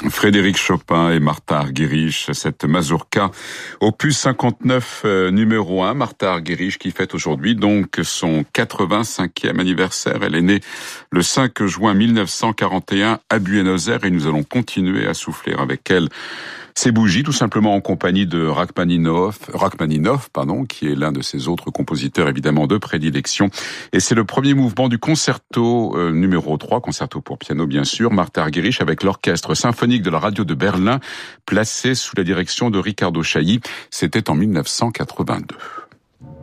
Frédéric Chopin et Martha Argerich, cette mazurka opus 59 numéro 1. Martha Argerich qui fête aujourd'hui donc son 85e anniversaire. Elle est née le 5 juin 1941 à Buenos Aires et nous allons continuer à souffler avec elle ces bougies, tout simplement en compagnie de Rachmaninov, qui est l'un de ses autres compositeurs évidemment de prédilection. Et c'est le premier mouvement du concerto numéro 3, concerto pour piano bien sûr, Martha Argerich avec l'orchestre symphonique de la radio de Berlin, placé sous la direction de Riccardo Chailly. C'était en 1982.